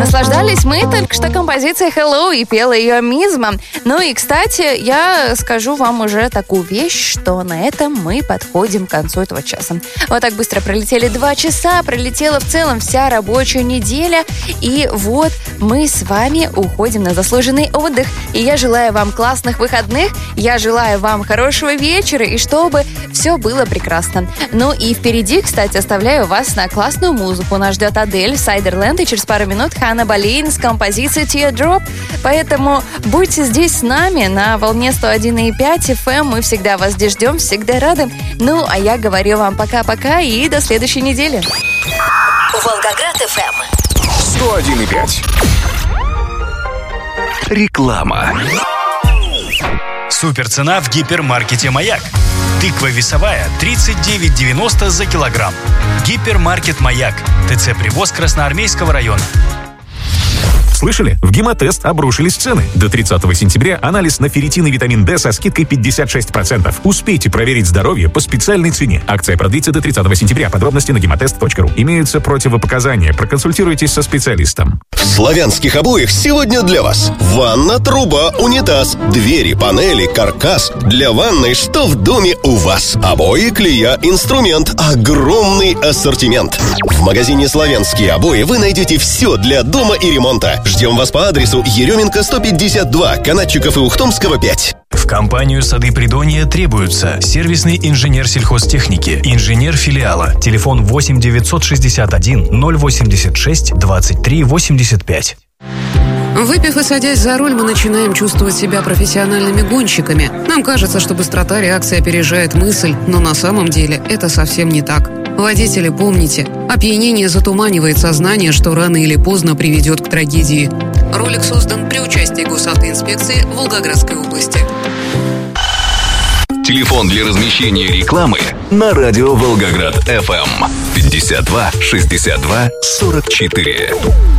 Наслаждались мы только что композицией Hello и пела ее Мизма. Ну и, кстати, я скажу вам уже такую вещь, что на этом мы подходим к концу этого часа. Вот так быстро пролетели 2 часа, пролетела в целом вся рабочая неделя. И вот мы с вами уходим на заслуженный отдых. И я желаю вам классных выходных, я желаю вам хорошего вечера и чтобы все было прекрасно. Ну и впереди, кстати, оставляю вас на классную музыку. Нас ждет Адель, Сайдерленд и через пару минут Ханна Болейн с композицией Teardrop. Поэтому будьте здесь с нами на волне 101,5 FM. Мы всегда вас здесь ждем, всегда рады. Ну, а я говорю вам пока-пока и до следующей недели. Волгоград FM 101,5. Реклама. Суперцена в гипермаркете «Маяк». Тыква весовая 39,90 за килограмм. Гипермаркет «Маяк». ТЦ «Привоз» Красноармейского района. Слышали? В Гемотест обрушились цены. До 30 сентября анализ на ферритин и витамин D со скидкой 56%. Успейте проверить здоровье по специальной цене. Акция продлится до 30 сентября. Подробности на гемотест.ру. Имеются противопоказания. Проконсультируйтесь со специалистом. В славянских обоях сегодня для вас ванна, труба, унитаз, двери, панели, каркас. Для ванной, что в доме у вас. Обои, клея, инструмент. Огромный ассортимент. В магазине «Славянские обои» вы найдете все для дома и ремонта. Ждем вас по адресу Еременко 152, Канатчиков и Ухтомского 5. В компанию «Сады Придонья» требуются сервисный инженер сельхозтехники, инженер филиала. Телефон 8 961 086 23 85. Выпив и садясь за руль, мы начинаем чувствовать себя профессиональными гонщиками. Нам кажется, что быстрота реакции опережает мысль, но на самом деле это совсем не так. Водители, помните, опьянение затуманивает сознание, что рано или поздно приведет к трагедии. Ролик создан при участии Госавтоинспекции Волгоградской области. Телефон для размещения рекламы на радио Волгоград FM 52 62 44.